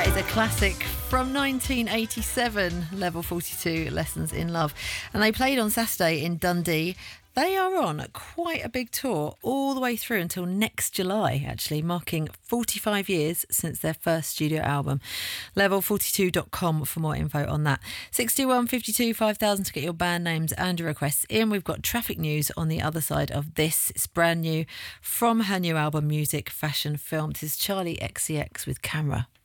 is a classic from 1987, Level 42, Lessons in Love. And they played on Saturday in Dundee. They are on quite a big tour all the way through until next July, actually, marking 45 years since their first studio album. Level42.com for more info on that. 6152 5000 to get your band names and your requests in. We've got traffic news on the other side of this. It's brand new from her new album, Music, Fashion, Film. This is Charlie XCX with Camera.